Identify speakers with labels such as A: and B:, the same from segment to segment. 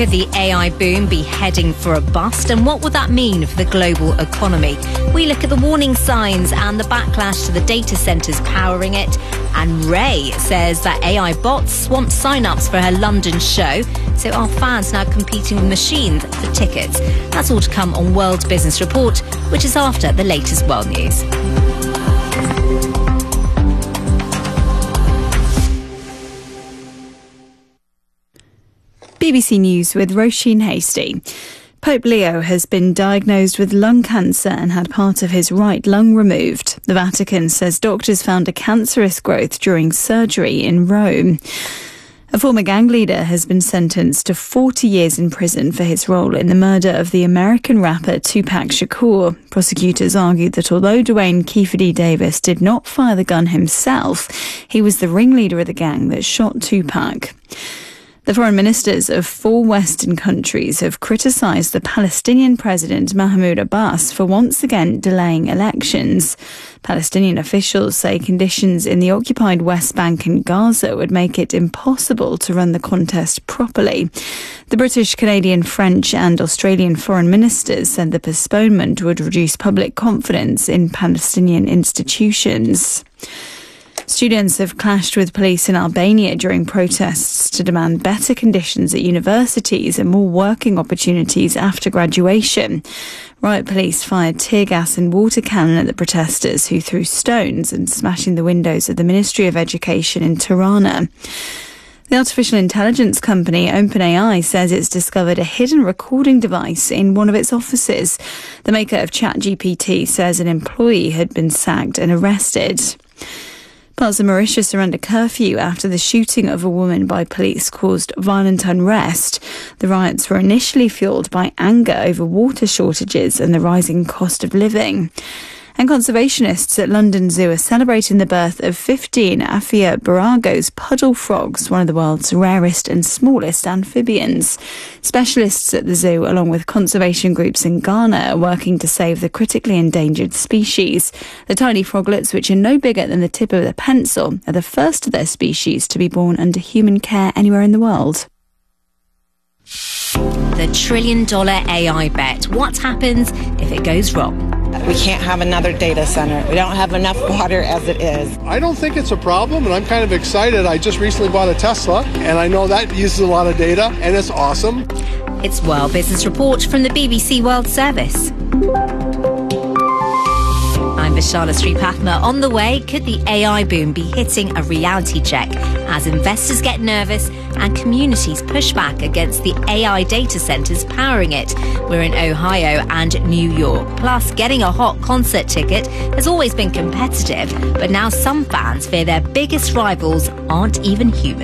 A: Could the AI boom be heading for a bust? And what would that mean for the global economy? We look at the warning signs and the backlash to the data centres powering it. And Ray says that AI bots swamped sign-ups for her London show. So are fans now competing with machines for tickets? That's all to come on World Business Report, which is after the latest world news.
B: BBC News with Roisin Hasty. Pope Leo has been diagnosed with lung cancer and had part of his right lung removed. The Vatican says doctors found a cancerous growth during surgery in Rome. A former gang leader has been sentenced to 40 years in prison for his role in the murder of the American rapper Tupac Shakur. Prosecutors argued that although Dwayne Kiefer D. Davis did not fire the gun himself, he was the ringleader of the gang that shot Tupac. The foreign ministers of 4 Western countries have criticised the Palestinian President Mahmoud Abbas for once again delaying elections. Palestinian officials say conditions in the occupied West Bank and Gaza would make it impossible to run the contest properly. The British, Canadian, French and Australian foreign ministers said the postponement would reduce public confidence in Palestinian institutions. Students have clashed with police in Albania during protests to demand better conditions at universities and more working opportunities after graduation. Riot police fired tear gas and water cannon at the protesters, who threw stones and smashing the windows of the Ministry of Education in Tirana. The artificial intelligence company OpenAI says it's discovered a hidden recording device in one of its offices. The maker of ChatGPT says an employee had been sacked and arrested. Parts of Mauritius are under curfew after the shooting of a woman by police caused violent unrest. The riots were initially fuelled by anger over water shortages and the rising cost of living. And conservationists at London Zoo are celebrating the birth of 15 Aphia Boragos puddle frogs, one of the world's rarest and smallest amphibians. Specialists at the zoo, along with conservation groups in Ghana, are working to save the critically endangered species. The tiny froglets, which are no bigger than the tip of a pencil, are the first of their species to be born under human care anywhere in the world.
A: The $1 trillion AI bet. What happens if it goes wrong?
C: We can't have another data center. We don't have enough water as it is.
D: I don't think it's a problem, and I'm kind of excited. I just recently bought a Tesla, and I know that uses a lot of data, and it's awesome.
A: It's World Business Report from the BBC World Service. I'm Vishala Sripathma. On the way, could the AI boom be hitting a reality check as investors get nervous and communities push back against the AI data centres powering it? We're in Ohio and New York. Plus, getting a hot concert ticket has always been competitive, but now some fans fear their biggest rivals aren't even human.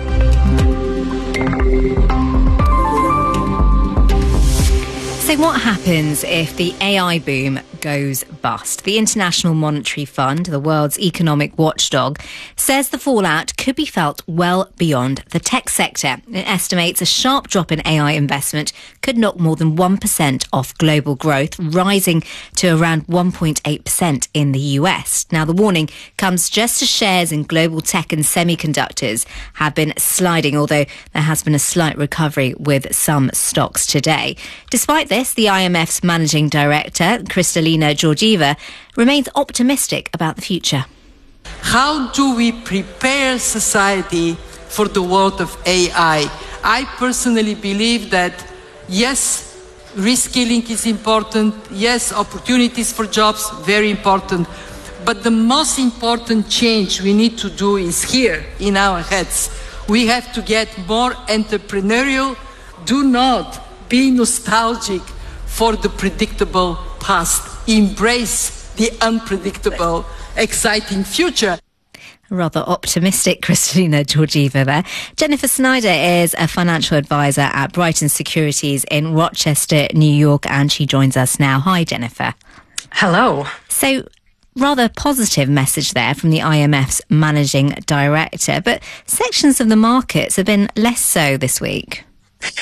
A: So what happens if the AI boom goes bust? The International Monetary Fund, the world's economic watchdog, says the fallout could be felt well beyond the tech sector. It estimates a sharp drop in AI investment could knock more than 1% off global growth, rising to around 1.8% in the US. Now, the warning comes just as shares in global tech and semiconductors have been sliding, although there has been a slight recovery with some stocks today. Despite this, the IMF's managing director, Kristalina Georgieva, remains optimistic about the future.
E: How do we prepare society for the world of AI? I personally believe that, yes, reskilling is important. Yes, opportunities for jobs, very important. But the most important change we need to do is here in our heads. We have to get more entrepreneurial. Do not be nostalgic for the predictable past. Embrace the unpredictable, exciting future.
A: Rather optimistic Kristalina Georgieva there. Jennifer Snyder is a financial advisor at Brighton Securities in Rochester, New York, and she joins us now. Hi, Jennifer.
F: Hello.
A: So, rather positive message there from the IMF's managing director, but sections of the markets have been less so this week.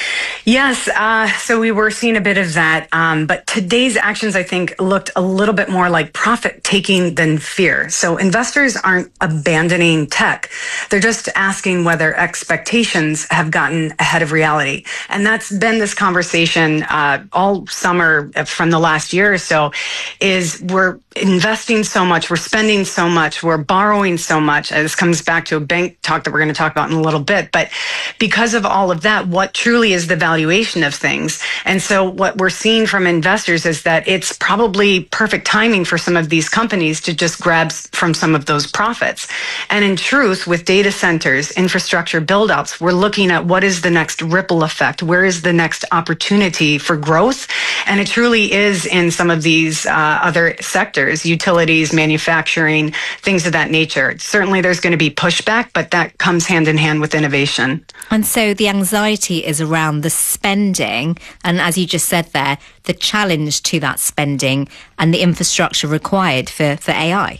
F: Yes, so we were seeing a bit of that, but today's actions, I think, looked a little bit more like profit-taking than fear. So investors aren't abandoning tech. They're just asking whether expectations have gotten ahead of reality. And that's been this conversation all summer from the last year or so, is we're investing so much, we're spending so much, we're borrowing so much. This comes back to a bank talk that we're going to talk about in a little bit. But because of all of that, what truly is the valuation of things? And so what we're seeing from investors is that it's probably perfect timing for some of these companies to just grab from some of those profits. And in truth, with data centers, infrastructure build-outs, we're looking at what is the next ripple effect? Where is the next opportunity for growth? And it truly is in some of these other sectors, utilities, manufacturing, things of that nature. Certainly there's going to be pushback, but that comes hand in hand with innovation.
A: And so the anxiety is around the spending, and as you just said there, the challenge to that spending and the infrastructure required for AI.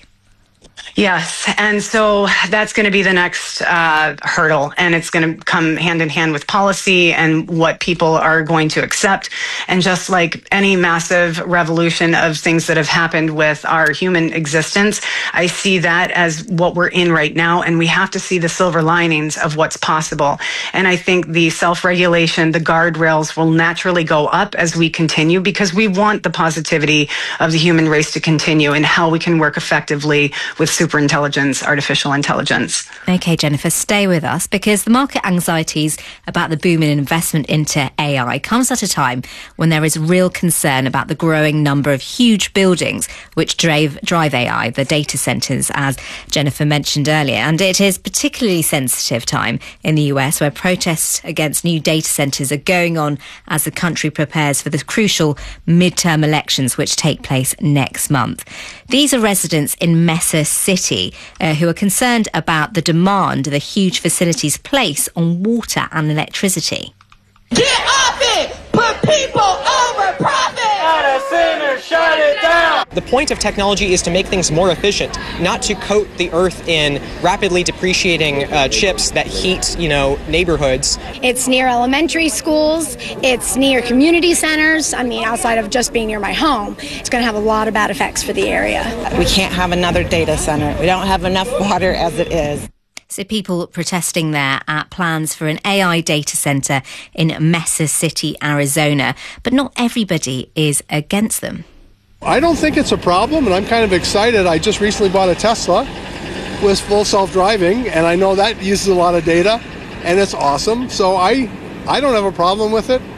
F: Yes. And so that's going to be the next hurdle. And it's going to come hand in hand with policy and what people are going to accept. And just like any massive revolution of things that have happened with our human existence, I see that as what we're in right now. And we have to see the silver linings of what's possible. And I think the self-regulation, the guardrails will naturally go up as we continue, because we want the positivity of the human race to continue and how we can work effectively with superintelligence, artificial intelligence.
A: Okay, Jennifer, stay with us, because the market anxieties about the boom in investment into AI comes at a time when there is real concern about the growing number of huge buildings which drive AI, the data centres, as Jennifer mentioned earlier. And it is particularly sensitive time in the US, where protests against new data centres are going on as the country prepares for the crucial midterm elections which take place next month. These are residents in Mesa City who are concerned about the demand the huge facilities place on water and electricity.
G: Get off it! Put people over profit!
H: Data center, shut it down!
I: The point of technology is to make things more efficient, not to coat the earth in rapidly depreciating chips that heat, neighborhoods.
J: It's near elementary schools, it's near community centers. I mean, outside of just being near my home, it's going to have a lot of bad effects for the area.
C: We can't have another data center. We don't have enough water as it is.
A: So people protesting there at plans for an AI data centre in Mesa City, Arizona. But not everybody is against them.
D: I don't think it's a problem, and I'm kind of excited. I just recently bought a Tesla with full self-driving, and I know that uses a lot of data, and it's awesome. So I don't have a problem with it.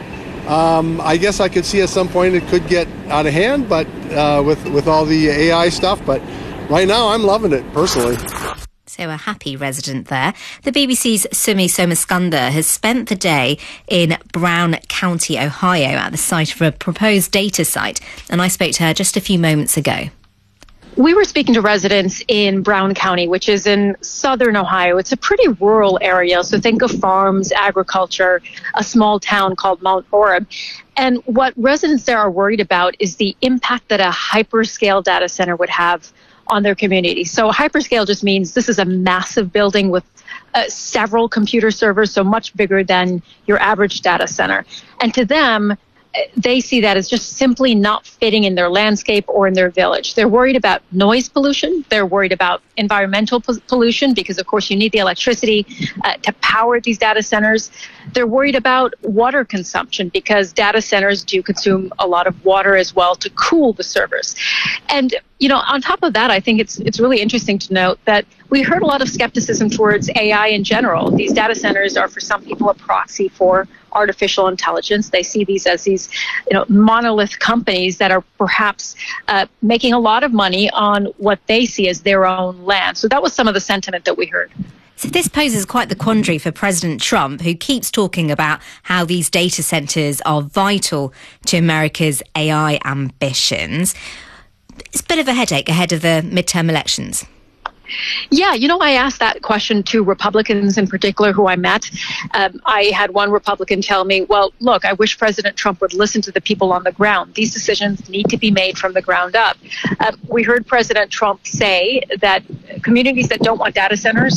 D: I guess I could see at some point it could get out of hand, but with all the AI stuff. But right now, I'm loving it personally.
A: So a happy resident there. The BBC's Sumi Somaskanda has spent the day in Brown County, Ohio, at the site of a proposed data site. And I spoke to her just a few moments ago.
K: We were speaking to residents in Brown County, which is in southern Ohio. It's a pretty rural area, so think of farms, agriculture, a small town called Mount Orab. And what residents there are worried about is the impact that a hyperscale data center would have on their community. So hyperscale just means this is a massive building with several computer servers, so much bigger than your average data center. And to them, they see that as just simply not fitting in their landscape or in their village. They're worried about noise pollution. They're worried about environmental pollution because, of course, you need the electricity to power these data centers. They're worried about water consumption because data centers do consume a lot of water as well to cool the servers. And, on top of that, I think it's really interesting to note that we heard a lot of skepticism towards AI in general. These data centers are, for some people, a proxy for artificial intelligence. They see these as these, monolith companies that are perhaps making a lot of money on what they see as their own land. So that was some of the sentiment that we heard.
A: So this poses quite the quandary for President Trump, who keeps talking about how these data centres are vital to America's AI ambitions. It's a bit of a headache ahead of the midterm elections.
K: Yeah, I asked that question to Republicans in particular who I met. I had one Republican tell me, well, look, I wish President Trump would listen to the people on the ground. These decisions need to be made from the ground up. We heard President Trump say that communities that don't want data centers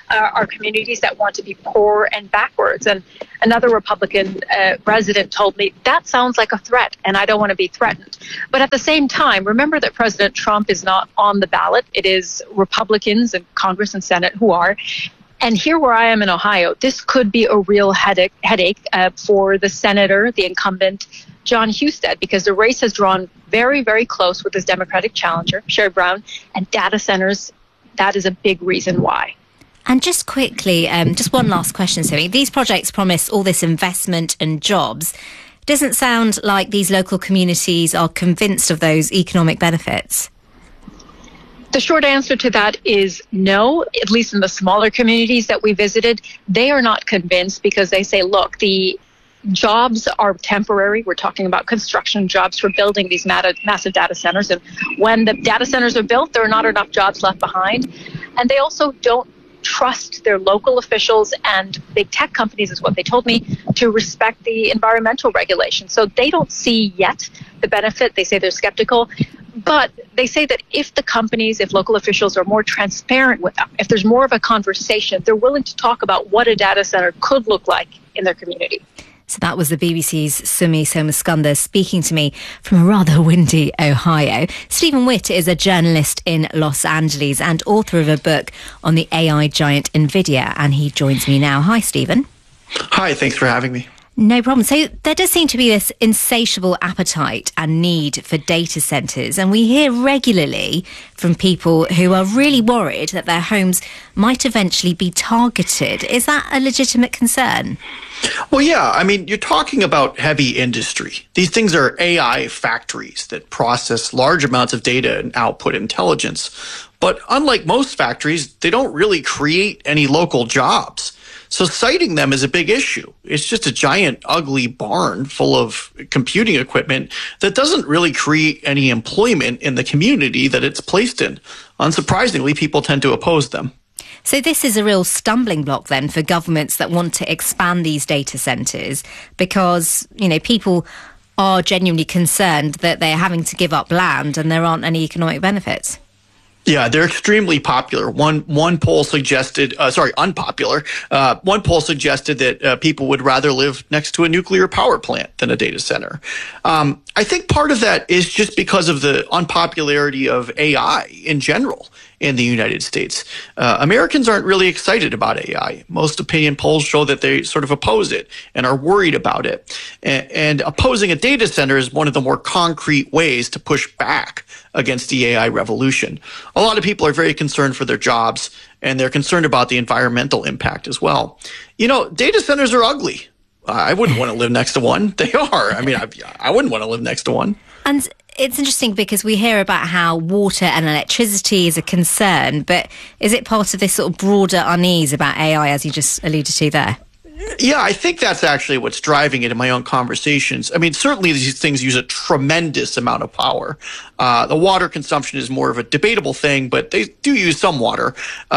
K: are communities that want to be poor and backwards. And another Republican resident told me, that sounds like a threat, and I don't want to be threatened. But at the same time, remember that President Trump is not on the ballot. It is Republicans in Congress and Senate who are. And here where I am in Ohio, this could be a real headache for the senator, the incumbent, John Husted, because the race has drawn very, very close with his Democratic challenger, Sherrod Brown, and data centers, that is a big reason why.
A: And just quickly, just one last question, Simi. These projects promise all this investment and jobs. Doesn't sound like these local communities are convinced of those economic benefits.
K: The short answer to that is no, at least in the smaller communities that we visited. They are not convinced because they say, look, the jobs are temporary. We're talking about construction jobs for building these massive data centers. And when the data centers are built, there are not enough jobs left behind. And they also don't trust their local officials and big tech companies, is what they told me, to respect the environmental regulations. So they don't see yet the benefit. They say they're skeptical. But they say that if the companies, if local officials are more transparent with them, if there's more of a conversation, they're willing to talk about what a data center could look like in their community.
A: So that was the BBC's Sumi Somaskandar speaking to me from a rather windy Ohio. Stephen Witt is a journalist in Los Angeles and author of a book on the AI giant NVIDIA, and he joins me now. Hi, Stephen.
L: Hi, thanks for having me.
A: No problem. So there does seem to be this insatiable appetite and need for data centres, and we hear regularly from people who are really worried that their homes might eventually be targeted. Is that a legitimate concern?
L: Well, yeah. I mean, you're talking about heavy industry. These things are AI factories that process large amounts of data and output intelligence. But unlike most factories, they don't really create any local jobs. So siting them is a big issue. It's just a giant, ugly barn full of computing equipment that doesn't really create any employment in the community that it's placed in. Unsurprisingly, people tend to oppose them.
A: So this is a real stumbling block then for governments that want to expand these data centres because, you know, people are genuinely concerned that they're having to give up land and there aren't any economic benefits.
L: Yeah, they're extremely popular. One poll suggested, unpopular. One poll suggested that people would rather live next to a nuclear power plant than a data center. I think part of that is just because of the unpopularity of AI in general in the United States. Americans aren't really excited about AI. Most opinion polls show that they sort of oppose it and are worried about it. And opposing a data center is one of the more concrete ways to push back against the AI revolution. A lot of people are very concerned for their jobs, and they're concerned about the environmental impact as well. You know, data centers are ugly. I wouldn't want to live next to one. They are. I mean, I wouldn't want to live next to one.
A: And it's interesting because we hear about how water and electricity is a concern, but is it part of this sort of broader unease about AI, as you just alluded to there?
L: Yeah, I think that's actually what's driving it in my own conversations. I mean, certainly these things use a tremendous amount of power. The water consumption is more of a debatable thing, but they do use some water.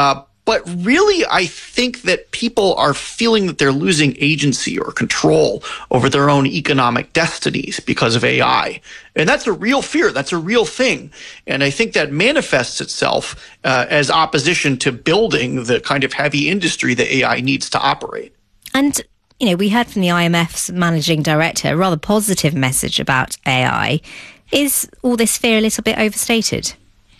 L: But really, I think that people are feeling that they're losing agency or control over their own economic destinies because of AI. And that's a real fear. That's a real thing. And I think that manifests itself as opposition to building the kind of heavy industry that AI needs to operate.
A: And, you know, we heard from the IMF's managing director a rather positive message about AI. Is all this fear a little bit overstated?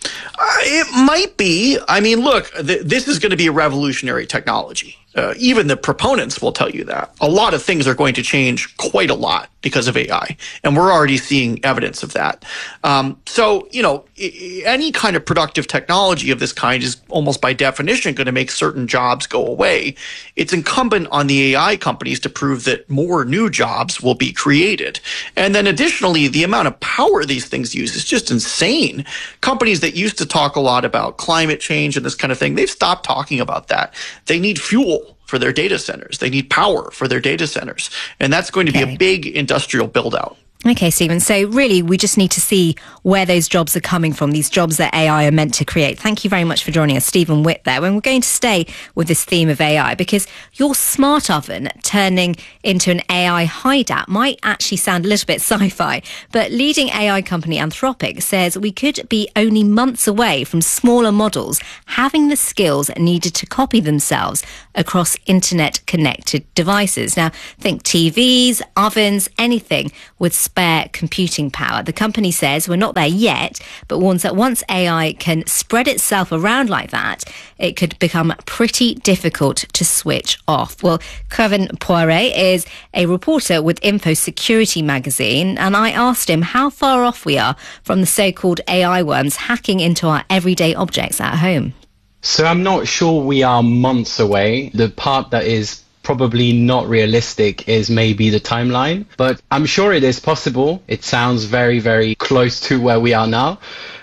L: It might be. I mean, look, this is going to be a revolutionary technology. Even the proponents will tell you that. A lot of things are going to change quite a lot because of AI, and we're already seeing evidence of that. So, you know, any kind of productive technology of this kind is almost by definition going to make certain jobs go away. It's incumbent on the AI companies to prove that more new jobs will be created. And then additionally, the amount of power these things use is just insane. Companies that used to talk a lot about climate change and this kind of thing, they've stopped talking about that. They need fuel for their data centers. They need power for their data centers. And that's going to be a big industrial build out.
A: Okay, Stephen. So really, we just need to see where those jobs are coming from, these jobs that AI are meant to create. Thank you very much for joining us, Stephen Witt there. And we're going to stay with this theme of AI because your smart oven turning into an AI hideout might actually sound a little bit sci-fi, but leading AI company Anthropic says we could be only months away from smaller models having the skills needed to copy themselves across internet-connected devices. Now, think TVs, ovens, anything with spare computing power. The company says we're not there yet, but warns that once AI can spread itself around like that, it could become pretty difficult to switch off. Well, Kevin Poiret is a reporter with Info Security magazine, and I asked him how far off we are from the so-called AI worms hacking into our everyday objects at home.
M: So I'm not sure we are months away. The part that is probably not realistic is maybe the timeline, but I'm sure it is possible. It sounds very, very close to where we are now.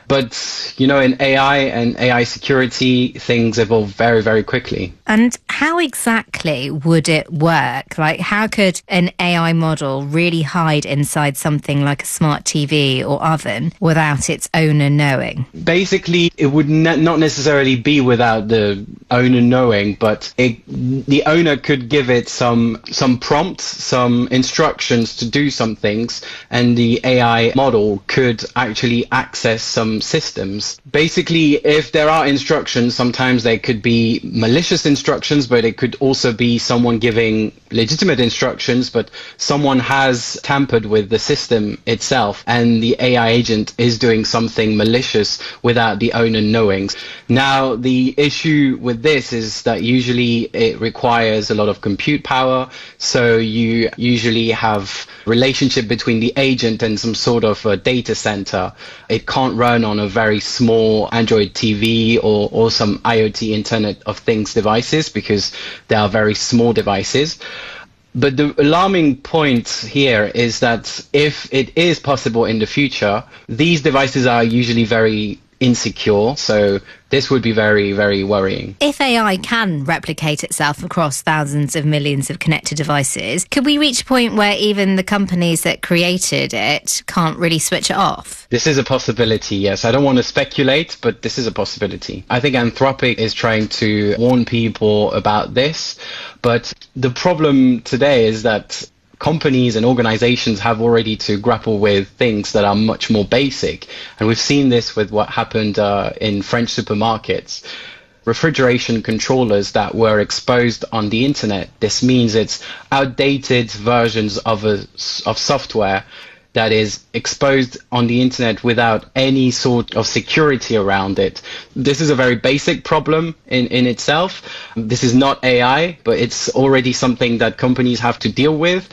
M: But, you know, in AI and AI security, things evolve very, very quickly.
A: And how exactly would it work? Like, how could an AI model really hide inside something like a smart TV or oven without its owner knowing?
M: Basically, it would not necessarily be without the owner knowing, but the owner could give it some prompts, some instructions to do some things, and the AI model could actually access some systems. Basically, if there are instructions, sometimes they could be malicious instructions, but it could also be someone giving legitimate instructions, but someone has tampered with the system itself, and the AI agent is doing something malicious without the owner knowing. Now, the issue with this is that usually it requires a lot of compute power, so you usually have relationship between the agent and some sort of a data center. It can't run on a very small Android TV or some IoT Internet of Things devices because they are very small devices. But the alarming point here is that if it is possible in the future, these devices are usually very insecure, so this would be very, very worrying.
A: If AI can replicate itself across thousands of millions of connected devices, could we reach a point where even the companies that created it can't really switch it off?
M: This is a possibility, yes. I don't want to speculate, but this is a possibility. I think Anthropic is trying to warn people about this, but the problem today is that companies and organizations have already to grapple with things that are much more basic. And we've seen this with what happened in French supermarkets. Refrigeration controllers that were exposed on the internet. This means it's outdated versions of software that is exposed on the internet without any sort of security around it. This is a very basic problem in itself. This is not AI, but it's already something that companies have to deal with.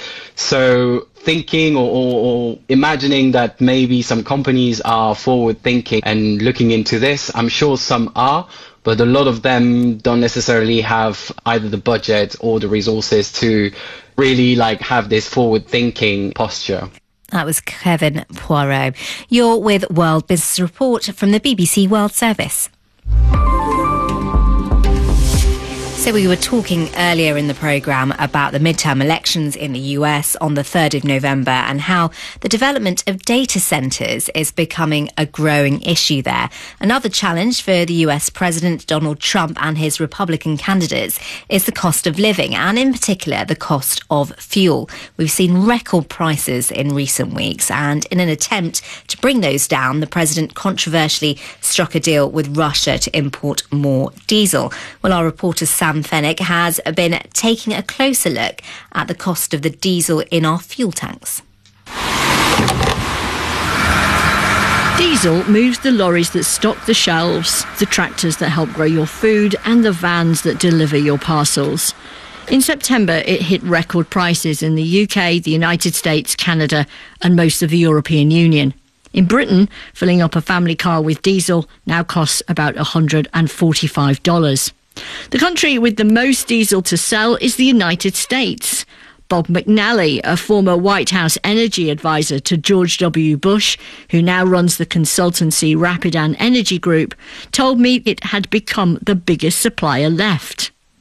M: So thinking or imagining that maybe some companies are forward thinking and looking into this, I'm sure some are, but a lot of them don't necessarily have either the budget or the resources to really have this forward thinking posture.
A: That was Kevin Poiret. You're with World Business Report from the BBC World Service. So we were talking earlier in the programme about the midterm elections in the US on the 3rd of November and how the development of data centres is becoming a growing issue there. Another challenge for the US President Donald Trump and his Republican candidates is the cost of living and in particular the cost of fuel. We've seen record prices in recent weeks and in an attempt to bring those down, the president controversially struck a deal with Russia to import more diesel. Well, our reporter Sam Fennick has been taking a closer look at the cost of the diesel in our fuel tanks.
N: Diesel moves the lorries that stock the shelves, the tractors that help grow your food, and the vans that deliver your parcels. In September, it hit record prices in the UK, the United States, Canada, and most of the European Union. In Britain, filling up a family car with diesel now costs about $145. The country with the most diesel to sell is the United States. Bob McNally, a former White House energy advisor to George W. Bush, who now runs the consultancy Rapidan Energy Group, told me it had become the biggest supplier left.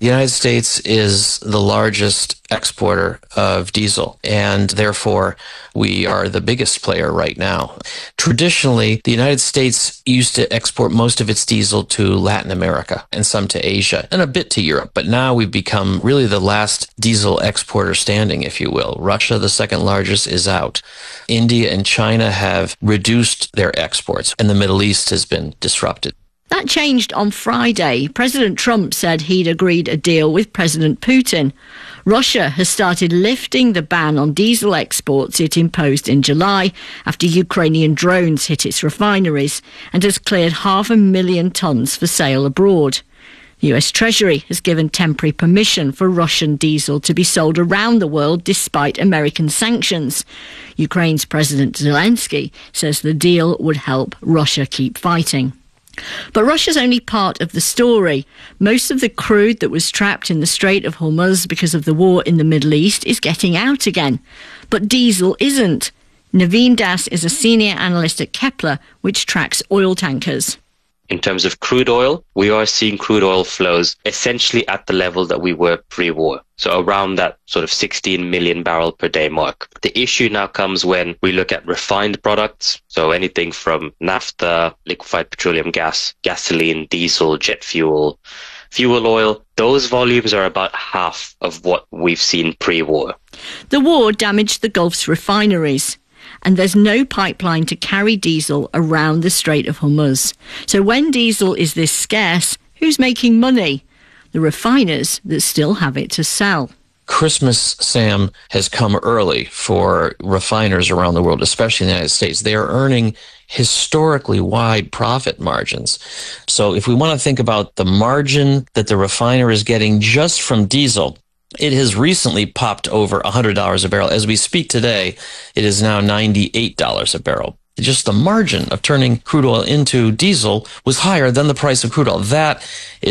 O: The United States is the largest exporter of diesel, and therefore we are the biggest player right now. Traditionally, the United States used to export most of its diesel to Latin America and some to Asia and a bit to Europe, but now we've become really the last diesel exporter standing, if you will. Russia, the second largest, is out. India and China have reduced their exports, and the Middle East has been disrupted.
N: That changed on Friday. President Trump said he'd agreed a deal with President Putin. Russia has started lifting the ban on diesel exports it imposed in July after Ukrainian drones hit its refineries and has cleared 500,000 tonnes for sale abroad. The US Treasury has given temporary permission for Russian diesel to be sold around the world despite American sanctions. Ukraine's President Zelensky says the deal would help Russia keep fighting. But Russia's only part of the story. Most of the crude that was trapped in the Strait of Hormuz because of the war in the Middle East is getting out again. But diesel isn't. Naveen Das is a senior analyst at Kepler, which tracks oil tankers.
P: In terms of crude oil, we are seeing crude oil flows essentially at the level that we were pre-war. So around that sort of 16 million barrel per day mark. The issue now comes when we look at refined products. So anything from naphtha, liquefied petroleum gas, gasoline, diesel, jet fuel, fuel oil. Those volumes are about half of what we've seen pre-war.
N: The war damaged the Gulf's refineries, and there's no pipeline to carry diesel around the Strait of Hormuz. So when diesel is this scarce, who's making money? The refiners that still have it to sell.
O: Christmas, Sam, has come early for refiners around the world, especially in the United States. They are earning historically wide profit margins. So if we want to think about the margin that the refiner is getting just from diesel, it has recently popped over $100 a barrel. As we speak today, it is now $98 a barrel. Just the margin of turning crude oil into diesel was higher than the price of crude oil. That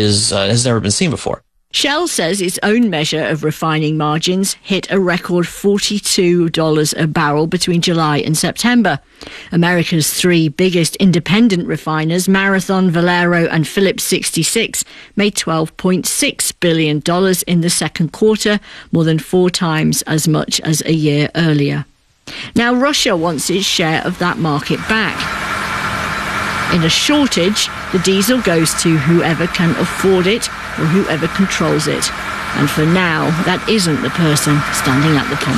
O: has never been seen before.
N: Shell says its own measure of refining margins hit a record $42 a barrel between July and September. America's three biggest independent refiners, Marathon, Valero and Phillips 66, made $12.6 billion in the second quarter, more than 4 times as much as a year earlier. Now Russia wants its share of that market back. In a shortage, the diesel goes to whoever can afford it or whoever controls it. And for now, that isn't the person standing at the pump.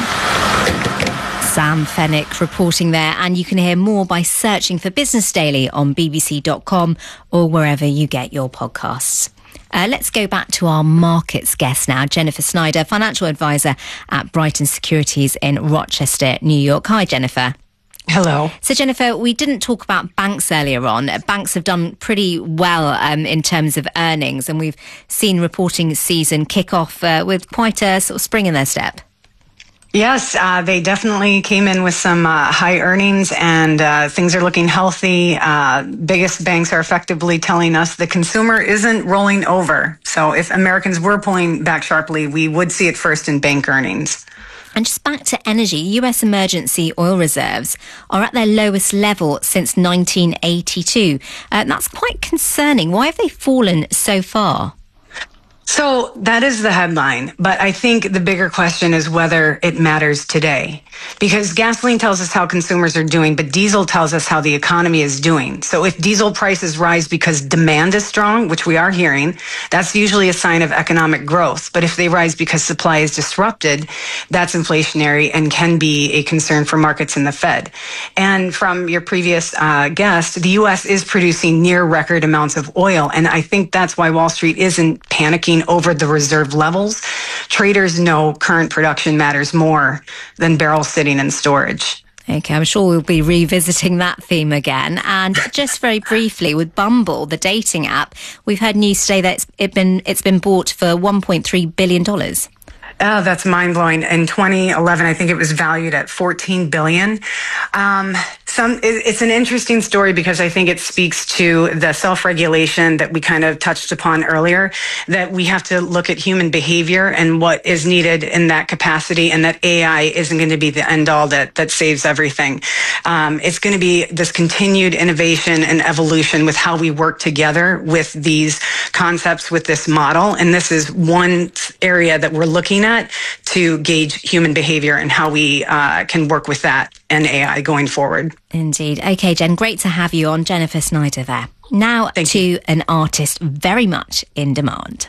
A: Sam Fennick reporting there, and you can hear more by searching for Business Daily on bbc.com or wherever you get your podcasts. Let's go back to our markets guest now, Jennifer Snyder, financial advisor at Brighton Securities in Rochester, New York. Hi, Jennifer.
F: Hello.
A: So, Jennifer, we didn't talk about banks earlier on. Banks have done pretty well in terms of earnings, and we've seen reporting season kick off with quite a sort of spring in their step.
F: Yes, they definitely came in with some high earnings, and things are looking healthy. Biggest banks are effectively telling us the consumer isn't rolling over. So if Americans were pulling back sharply, we would see it first in bank earnings.
A: And just back to energy, US emergency oil reserves are at their lowest level since 1982. That's quite concerning. Why have they fallen so far?
F: So that is the headline, but I think the bigger question is whether it matters today. Because gasoline tells us how consumers are doing, but diesel tells us how the economy is doing. So if diesel prices rise because demand is strong, which we are hearing, that's usually a sign of economic growth. But if they rise because supply is disrupted, that's inflationary and can be a concern for markets and the Fed. And from your previous guest, the U.S. is producing near record amounts of oil. And I think that's why Wall Street isn't panicking over the reserve levels. Traders know current production matters more than barrels sitting in storage.
A: Okay, I'm sure we'll be revisiting that theme again. And just very briefly, with Bumble, the dating app, we've heard news today that it's been bought for $1.3 billion.
F: Oh, that's mind-blowing. In 2011, I think it was valued at $14 billion. It's an interesting story because I think it speaks to the self-regulation that we kind of touched upon earlier, that we have to look at human behavior and what is needed in that capacity, and that AI isn't going to be the end all that saves everything. It's going to be this continued innovation and evolution with how we work together with these concepts, with this model. And this is one area that we're looking at to gauge human behavior and how we can work with that and AI going forward.
A: Indeed. Okay, Jen, great to have you on. Jennifer Snyder there. Now to an artist very much in demand.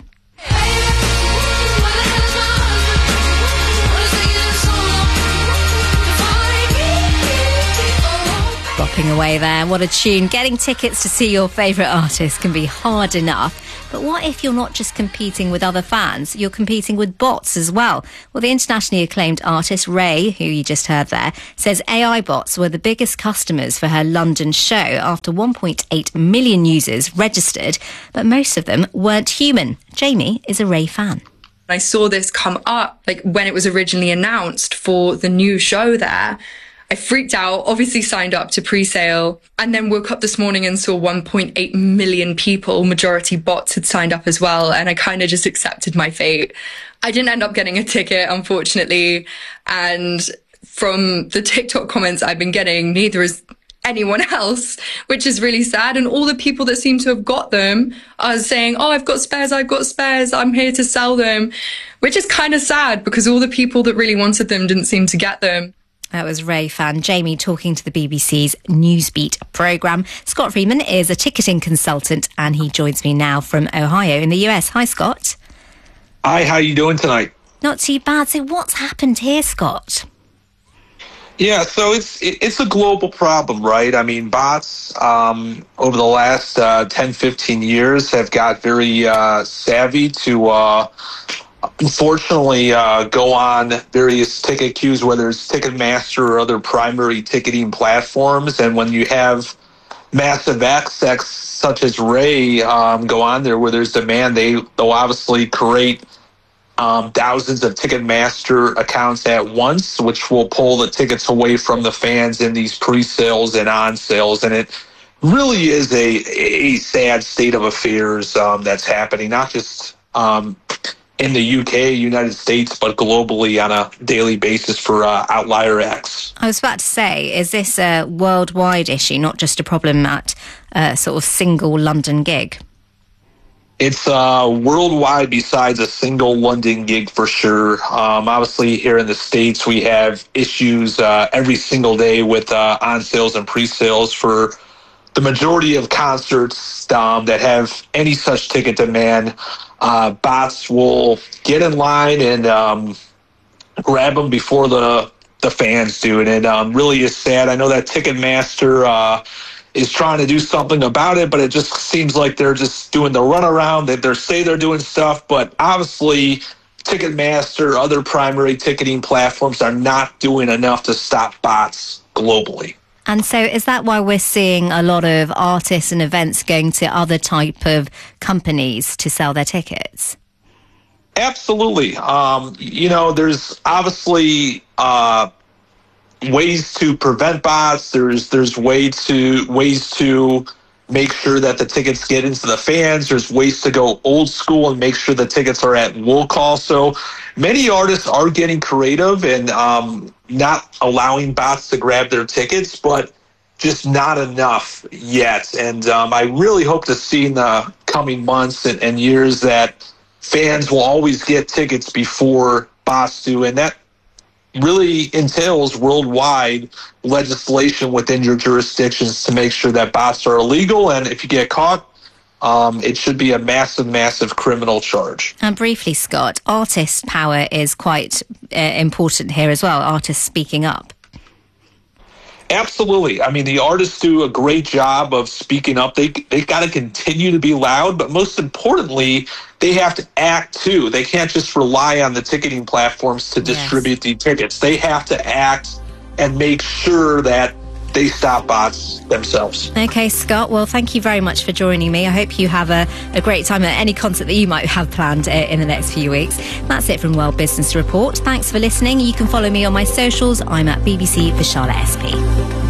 A: Bopping away there. What a tune. Getting tickets to see your favourite artist can be hard enough. But what if you're not just competing with other fans, you're competing with bots as well? Well, the internationally acclaimed artist Ray, who you just heard there, says AI bots were the biggest customers for her London show after 1.8 million users registered, but most of them weren't human. Jamie is a Ray fan.
Q: I saw this come up like when it was originally announced for the new show there. I freaked out, obviously signed up to pre-sale, and then woke up this morning and saw 1.8 million people, majority bots, had signed up as well. And I kind of just accepted my fate. I didn't end up getting a ticket, unfortunately. And from the TikTok comments I've been getting, neither is anyone else, which is really sad. And all the people that seem to have got them are saying, oh, I've got spares, I'm here to sell them, which is kind of sad because all the people that really wanted them didn't seem to get them.
A: That was Ray fan Jamie talking to the BBC's Newsbeat programme. Scott Freeman is a ticketing consultant and he joins me now from Ohio in the US. Hi, Scott.
R: Hi, how are you doing tonight?
A: Not too bad. So what's happened here, Scott?
R: Yeah, so it's a global problem, right? I mean, bots over the last 10, 15 years have got very savvy to unfortunately go on various ticket queues, whether it's Ticketmaster or other primary ticketing platforms. And when you have massive access such as Ray go on there where there's demand, they'll obviously create thousands of Ticketmaster accounts at once, which will pull the tickets away from the fans in these pre-sales and on-sales. And it really is a sad state of affairs that's happening, not just in the UK, United States, but globally on a daily basis for Outlier X.
A: I was about to say, is this a worldwide issue, not just a problem at a sort of single London gig?
R: It's worldwide besides a single London gig for sure. Obviously, here in the States, we have issues every single day with on-sales and pre-sales for the majority of concerts that have any such ticket demand. Bots will get in line and grab them before the fans do. And it really is sad. I know that Ticketmaster is trying to do something about it, but it just seems like they're just doing the runaround. They say they're doing stuff, but obviously Ticketmaster, other primary ticketing platforms are not doing enough to stop bots globally.
A: And so is that why we're seeing a lot of artists and events going to other type of companies to sell their tickets?
R: Absolutely. There's obviously ways to prevent bots. There's ways to make sure that the tickets get into the fans. There's ways to go old school and make sure the tickets are at will call. So many artists are getting creative and not allowing bots to grab their tickets, but just not enough yet. And I really hope to see in the coming months and years that fans will always get tickets before bots do. And that really entails worldwide legislation within your jurisdictions to make sure that bots are illegal. And if you get caught, it should be a massive, massive criminal charge.
A: And briefly, Scott, artist power is quite important here as well, artists speaking up.
R: Absolutely. I mean, the artists do a great job of speaking up. They got to continue to be loud, but most importantly, they have to act too. They can't just rely on the ticketing platforms to distribute the tickets. They have to act and make sure that they stop bots themselves.
A: Okay, Scott, well, thank you very much for joining me. I hope you have a great time at any concert that you might have planned in the next few weeks. That's it from World Business Report. Thanks for listening. You can follow me on my socials. I'm at BBC Vishala SP.